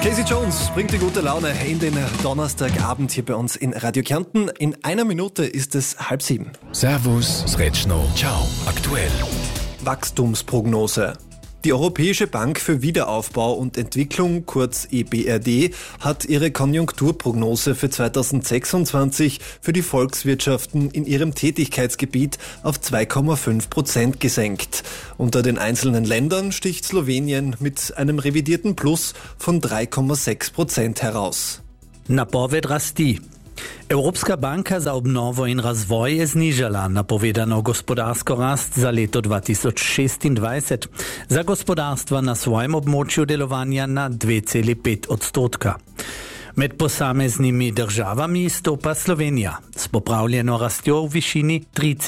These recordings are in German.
Casey Jones bringt die gute Laune in den Donnerstagabend hier bei uns in Radio Kärnten. In einer Minute ist es 6:30. Servus, Sretschno, ciao, aktuell. Wachstumsprognose. Die Europäische Bank für Wiederaufbau und Entwicklung, kurz EBRD, hat ihre Konjunkturprognose für 2026 für die Volkswirtschaften in ihrem Tätigkeitsgebiet auf 2,5% gesenkt. Unter den einzelnen Ländern sticht Slowenien mit einem revidierten Plus von 3,6% heraus. Napoved rasti. Evropska banka za obnovo in razvoj je znižala napovedano gospodarsko rast za leto 2026 za gospodarstva na svojem območju delovanja na 2,5%. Med posameznimi državami stopa Slovenija s popravljeno rastjo v višini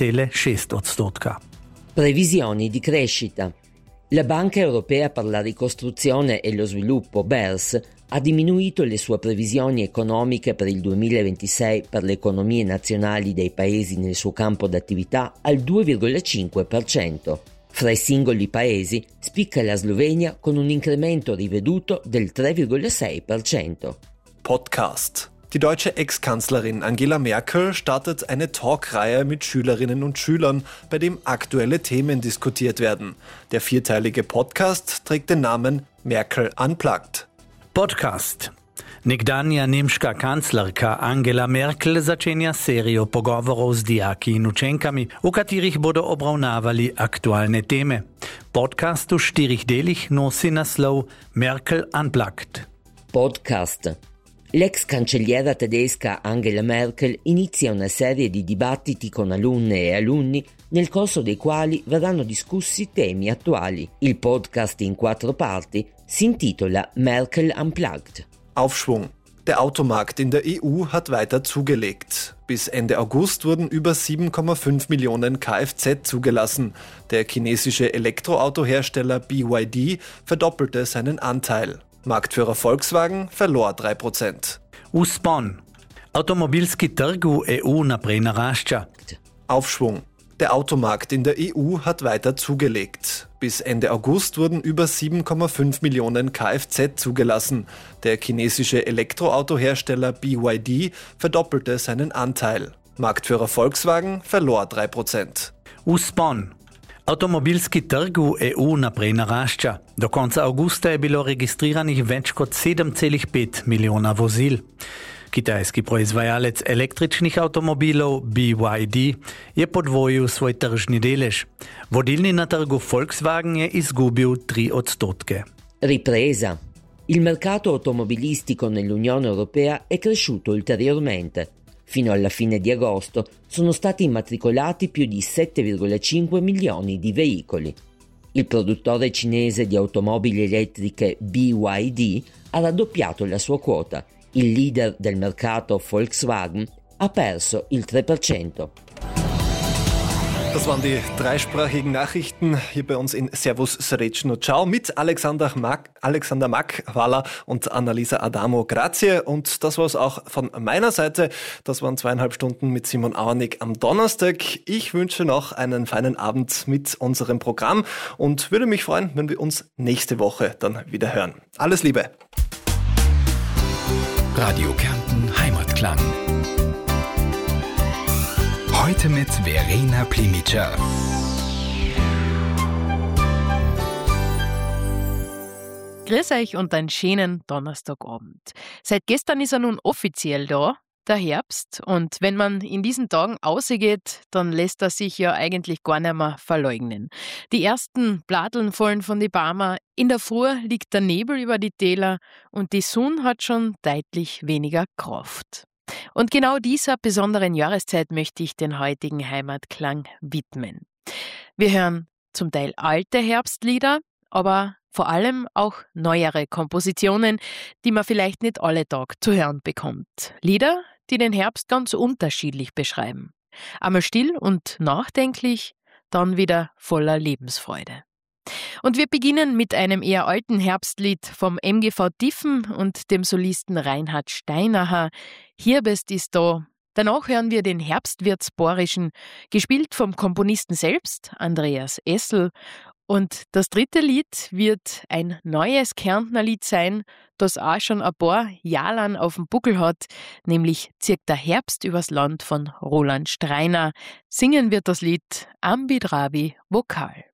3,6%. Previsioni di crescita. La Banca Europea per la Ricostruzione e lo Sviluppo, BERS, ha diminuito le sue previsioni economiche per il 2026 per le economie nazionali dei paesi nel suo campo d'attività al 2,5%. Fra i singoli paesi spicca la Slovenia con un incremento riveduto del 3,6%. Podcast. Die deutsche Ex-Kanzlerin Angela Merkel startet eine Talkreihe mit Schülerinnen und Schülern, bei dem aktuelle Themen diskutiert werden. Der vierteilige Podcast trägt den Namen Merkel Unplugged. Podcast. Nekdanja nemška kanclerka Angela Merkel začenja serijo pogovorov z dijaki in učenkami, v katerih bodo obravnavali aktualne teme. Podcast v 4 delih nosi naslov Merkel Unplugged. Podcast. L'ex cancelliera tedesca Angela Merkel inizia una serie di dibattiti con alunne e alunni nel corso dei quali verranno discussi temi attuali. Il podcast in 4 parti si intitola Merkel Unplugged. Aufschwung. Der Automarkt in der EU hat weiter zugelegt. Bis Ende August wurden über 7,5 Millionen Kfz zugelassen. Der chinesische Elektroautohersteller BYD verdoppelte seinen Anteil. Marktführer Volkswagen verlor 3%. Vzpon. Avtomobilski trg v EU naprej narašča. Aufschwung. Der Automarkt in der EU hat weiter zugelegt. Bis Ende August wurden über 7,5 Millionen Kfz zugelassen. Der chinesische Elektroautohersteller BYD verdoppelte seinen Anteil. Marktführer Volkswagen verlor 3%. Vzpon. Avtomobilski trg v EU naprej narašča. Do konca avgusta je bilo registriranih več kot 7,5 milijona vozil. Kitajski proizvajalec električnih avtomobilov BYD je podvojil svoj tržni delež. Vodilni na trgu Volkswagen je izgubil 3%. Ripresa. Il mercato automobilistico nell'Unione Europea è cresciuto ulteriormente. Fino alla fine di agosto sono stati immatricolati più di 7,5 milioni di veicoli. Il produttore cinese di automobili elettriche BYD ha raddoppiato la sua quota. Il leader del mercato Volkswagen ha perso il 3%. Das waren die dreisprachigen Nachrichten hier bei uns in Servus Sretschno Ciao mit Alexander Mack, Walla und Annalisa Adamo. Grazie. Und das war es auch von meiner Seite. Das waren 2,5 Stunden mit Simon Auernick am Donnerstag. Ich wünsche noch einen feinen Abend mit unserem Programm und würde mich freuen, wenn wir uns nächste Woche dann wieder hören. Alles Liebe. Radio Kärnten Heimatklang. Heute mit Verena Plimica. Grüß euch und einen schönen Donnerstagabend. Seit gestern ist er nun offiziell da, der Herbst. Und wenn man in diesen Tagen rausgeht, dann lässt er sich ja eigentlich gar nicht mehr verleugnen. Die ersten Bladeln fallen von den Bäumen, in der Früh liegt der Nebel über die Täler und die Sonne hat schon deutlich weniger Kraft. Und genau dieser besonderen Jahreszeit möchte ich den heutigen Heimatklang widmen. Wir hören zum Teil alte Herbstlieder, aber vor allem auch neuere Kompositionen, die man vielleicht nicht alle Tage zu hören bekommt. Lieder, die den Herbst ganz unterschiedlich beschreiben. Einmal still und nachdenklich, dann wieder voller Lebensfreude. Und wir beginnen mit einem eher alten Herbstlied vom MGV Tiffen und dem Solisten Reinhard Steinacher. Hier bist ist da. Danach hören wir den Herbstwirtsborischen, gespielt vom Komponisten selbst, Andreas Essel. Und das dritte Lied wird ein neues Kärntner Lied sein, das auch schon ein paar Jahre auf dem Buckel hat, nämlich Zirkt der Herbst übers Land von Roland Streiner. Singen wird das Lied Ambidrabi Vokal.